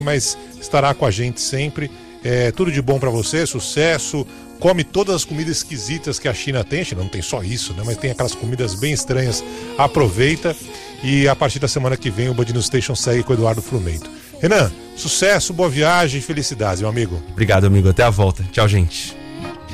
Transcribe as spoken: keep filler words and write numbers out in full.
mas estará com a gente sempre. É, tudo de bom para você, sucesso. Come todas as comidas esquisitas que a China tem. A China não tem só isso, né? Mas tem aquelas comidas bem estranhas. Aproveita. E a partir da semana que vem o Band News Station segue com o Eduardo Frumento. Renan, sucesso, boa viagem e felicidades, meu amigo. Obrigado, amigo. Até a volta. Tchau, gente.